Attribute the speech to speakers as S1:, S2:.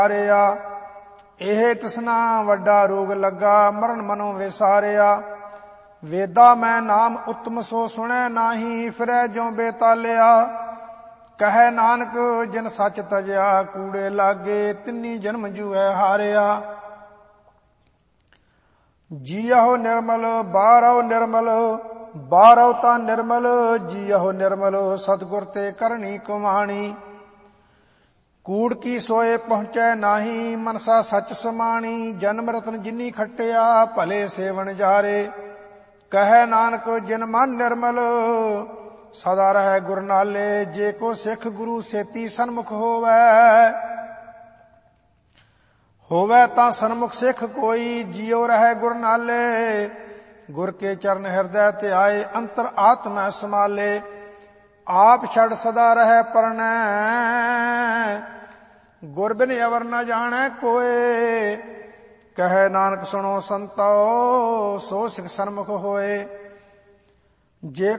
S1: ਹਾਰਿਆ। ਇਹ ਤ੍ਰਿਸ਼ਨਾ ਵੱਡਾ ਰੋਗ ਲੱਗਾ, ਮਰਨ ਮਨੋਂ ਵਿਸਾਰਿਆ। ਵੇਦਾ ਮੈਂ ਨਾਮ ਉੱਤਮ ਸੋ ਸੁਣੈ ਨਾਹੀ, ਫਿਰੈ ਜਿਉ ਬੇਤਾਲਿਆ। ਕਹੈ ਨਾਨਕ ਜਿਨ ਸੱਚ ਤਜਿਆ, ਕੂੜੇ ਲਾਗੇ ਤਿੰਨੀ ਜਨਮ ਜੂਐ ਹਾਰਿਆ। ਜੀਅਹੁ ਨਿਰਮਲ ਬਾਹਰਹੁ ਨਿਰਮਲ, ਬਾਹਰਹੁ ਤਾਂ ਨਿਰਮਲ ਜੀਅਹੁ ਨਿਰਮਲ। ਸਤਿਗੁਰ ਤੇ ਕਰਨੀ ਕੁਮਾਣੀ, ਕੂੜ ਕੀ ਸੋਏ ਪਹੁੰਚੈ ਨਾਹੀ। ਮਨਸਾ ਸੱਚ ਸਮਾਣੀ, ਜਨਮ ਰਤਨ ਜਿਨੀ ਖੱਟਿਆ, ਭਲੇ ਸੇਵਨ ਜਾਰੇ। ਕਹੈ ਨਾਨਕ ਜਿਨ ਮਨ ਨਿਰਮਲ, ਸਦਾ ਰਹਿ ਗੁਰ ਨਾਲੇ। ਜੇ ਕੋ ਸਿੱਖ ਗੁਰੂ ਸੇਤੀ ਸਨਮੁਖ ਹੋਵੈ, ਹੋਵੈ ਤਾਂ ਸਨਮੁਖ ਸਿੱਖ ਕੋਈ। ਜਿਉ ਰਹਿ ਗੁਰ ਨਾਲੇ, ਗੁਰ ਕੇ ਚਰਨ ਹਿਰਦੈ ਧਿਆਏ। ਅੰਤਰ ਆਤਮੈ ਸਮਾਲੇ, ਆਪ ਛੜ ਸਦਾ ਰਹਿ ਪਰਣੈ। ਗੁਰ ਬਿਨ ਅਵਰ ਨ ਜਾਣੈ ਕੋਏ। ਕਹੈ ਨਾਨਕ ਸੁਣੋ ਸੰਤੋ, ਸੋ ਸਿਖ ਸਨਮੁਖ ਹੋਏ। ਜੇ